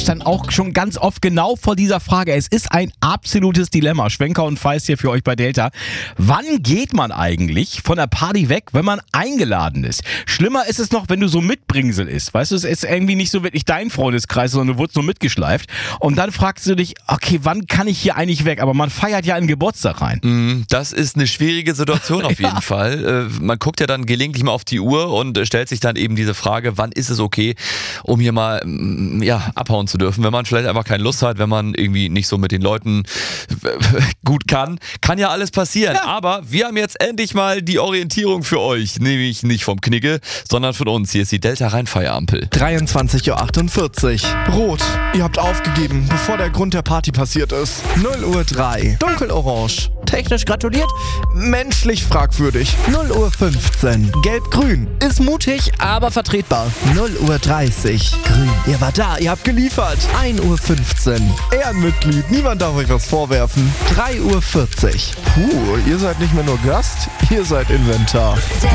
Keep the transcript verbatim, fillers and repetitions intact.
stand auch schon ganz oft genau vor dieser Frage. Es ist ein absolutes Dilemma. Schwenker und Feist hier für euch bei Delta. Wann geht man eigentlich von der Party weg, wenn man eingeladen ist? Schlimmer ist es noch, wenn du so Mitbringsel ist. Weißt du, es ist irgendwie nicht so wirklich dein Freundeskreis, sondern du wurdest so mitgeschleift. Und dann fragst du dich, okay, wann kann ich hier eigentlich weg? Aber man feiert ja einen Geburtstag rein. Das ist eine schwierige Situation auf jeden ja. Fall. Man guckt ja dann gelegentlich mal auf die Uhr und stellt sich dann eben diese Frage, wann ist es okay, um hier mal ja, abhauen zu dürfen, wenn man vielleicht einfach keine Lust hat, wenn man irgendwie nicht so mit den Leuten gut kann. Kann ja alles passieren, ja. aber wir haben jetzt endlich mal die Orientierung für euch, nämlich nicht vom Knigge, sondern von uns. Hier ist die Delta Rhein-Feierampel. dreiundzwanzig Uhr achtundvierzig. Rot, ihr habt aufgegeben, bevor der Grund der Party passiert ist. null Uhr drei. Dunkelorange. Technisch gratuliert, menschlich fragwürdig. null Uhr fünfzehn. Gelb-grün. Ist mutig, aber vertretbar. null Uhr dreißig. Grün. Ihr wart da, ihr habt geliefert. ein Uhr fünfzehn. Ehrenmitglied, niemand darf euch was vorwerfen. drei Uhr vierzig. Puh, ihr seid nicht mehr nur Gast, ihr seid Inventar.